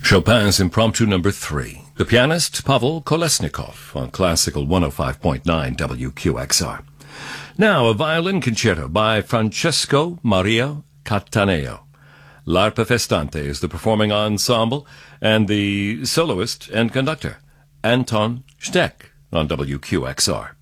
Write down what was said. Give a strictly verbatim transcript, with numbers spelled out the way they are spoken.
Chopin's Impromptu Number three. The pianist Pavel Kolesnikov on Classical one oh five point nine W Q X R. Now, a violin concerto by Francesco Maria Cattaneo. L'Arpa Festante is the performing ensemble, and the soloist and conductor, Anton Steck, on W Q X R.